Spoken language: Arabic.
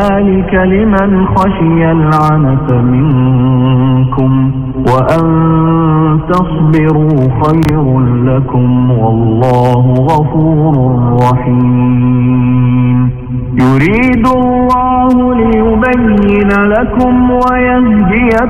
ذلك لمن خشي العنت منكم وأن تصبروا خير لكم والله غفور رحيم. يريد الله ليبين لكم ويهديكم